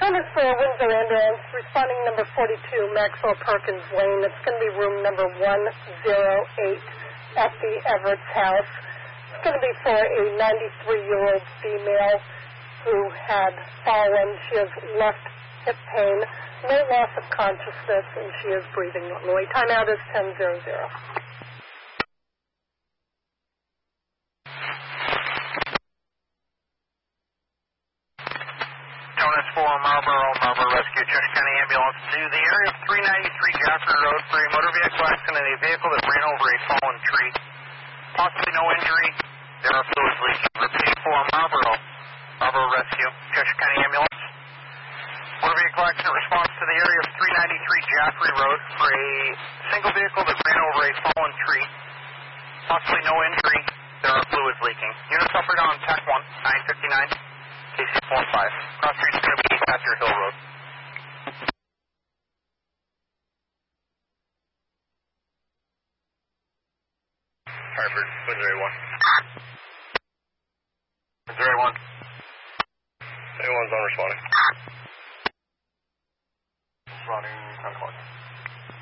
is for Windsor Ambulance, responding number 42, Maxwell Perkins Lane. It's going to be room number 108 at the Everett's house. It's going to be for a 93-year-old female who had fallen. She has left hip pain, no loss of consciousness, and she is breathing normally. Timeout is 10:00. Jonas for Marlboro Rescue, Church County Ambulance to the area of 393 Jaffrey Road for a motor vehicle accident, a vehicle that ran over a fallen tree. Possibly no injury. There are fluids leaking. Repeating for Marlboro Rescue, Church County Ambulance. Motor vehicle accident response to the area of 393 Jaffrey Road for a single vehicle that ran over a fallen tree. Possibly no injury. There are fluids leaking. Units operated on TAC 1, 959. KC-45. Cross street is going to be Thatcher Hill Road. Hartford, Windsor A1. Windsor A1. A1's on responding. Responding 10 o'clock.